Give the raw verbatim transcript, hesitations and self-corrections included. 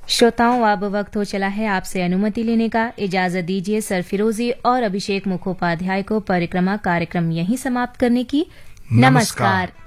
श्रोताओं, अब वक्त हो चला है आपसे अनुमति लेने का। इजाजत दीजिए सरफिरोजी और अभिषेक मुखोपाध्याय को परिक्रमा कार्यक्रम यहीं समाप्त करने की। नमस्कार, नमस्कार।